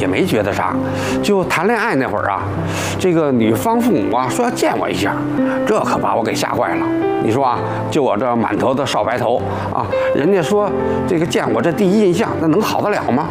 也没觉得啥。就谈恋爱那会儿啊，这个女方父母啊说要见我一下，这可把我给吓坏了。你说啊，就我这满头的少白头啊，人家说这个见我这第一印象，那能好得了吗？